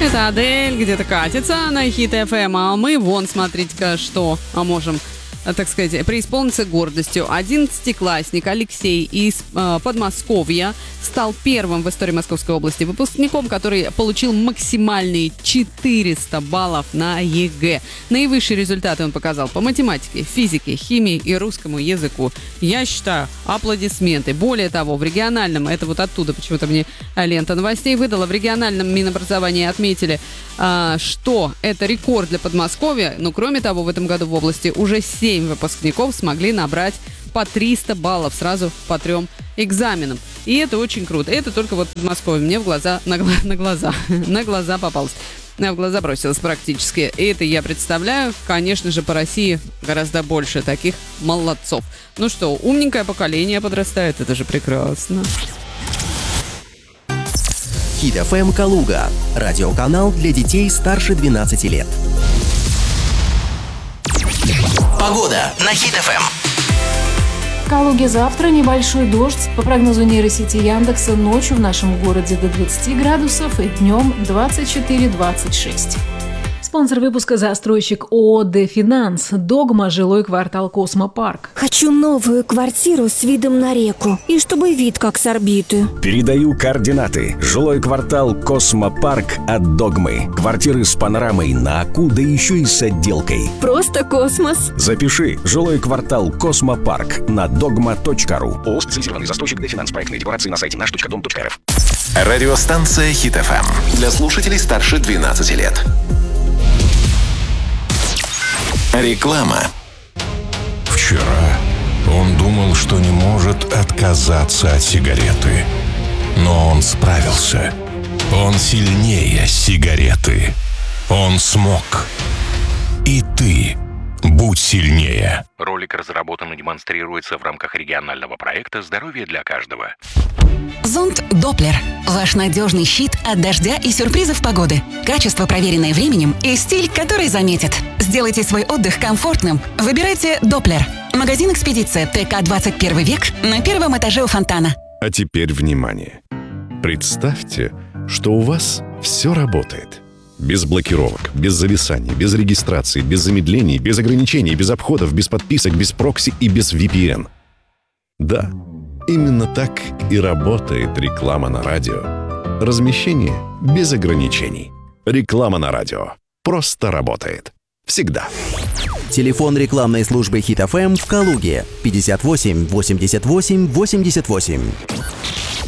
Это Адель где-то катится на Хит ФМ, а мы вон, смотрите-ка, что можем, так сказать, преисполниться гордостью. 11-классник Алексей из Подмосковья стал первым в истории Московской области выпускником, который получил максимальные 400 баллов на ЕГЭ. Наивысшие результаты он показал по математике, физике, химии и русскому языку. Я считаю, аплодисменты. Более того, в региональном, это вот оттуда почему-то мне лента новостей выдала, в региональном Минобразовании отметили, что это рекорд для Подмосковья. Но кроме того, в этом году в области уже 7 выпускников смогли набрать по 300 баллов сразу по 3 экзаменам. И это очень круто. Это только вот Подмосковье мне в глаза, на глаза попалось. В глаза бросилось практически. И это я представляю, конечно же, по России гораздо больше таких молодцов. Ну что, умненькое поколение подрастает, это же прекрасно. Хит ФМ Калуга. Радиоканал для детей старше 12 лет. Погода на Хит ФМ. В Калуге завтра небольшой дождь. По прогнозу нейросети Яндекса, ночью в нашем городе до 20 градусов и днем 24-26. Спонсор выпуска — застройщик ООО «Дефинанс». Догма, жилой квартал «Космопарк». Хочу новую квартиру с видом на реку. И чтобы вид как с орбиты. Передаю координаты. Жилой квартал «Космопарк» от Догмы. Квартиры с панорамой на Аку, да еще и с отделкой. Просто космос. Запиши. Жилой квартал «Космопарк» на dogma.ru. ООО «Специализированный застройщик Дефинанс». Проектные декларации на сайте наш.дом.рф. Радиостанция Хит ФМ. Для слушателей старше 12 лет. Реклама. Вчера он думал, что не может отказаться от сигареты. Но он справился. Он сильнее сигареты. Он смог. И ты будь сильнее. Ролик разработан и демонстрируется в рамках регионального проекта «Здоровье для каждого». Зонт Доплер. Ваш надежный щит от дождя и сюрпризов погоды. Качество, проверенное временем, и стиль, который заметит. Сделайте свой отдых комфортным. Выбирайте Доплер. Магазин «Экспедиция», ТК 21 век, на первом этаже у фонтана. А теперь внимание. Представьте, что у вас все работает. Без блокировок, без зависаний, без регистрации, без замедлений, без ограничений, без обходов, без подписок, без прокси и без VPN. Да, именно так и работает реклама на радио. Размещение без ограничений. Реклама на радио просто работает. Всегда. Телефон рекламной службы Хит ФМ в Калуге 58 88 88.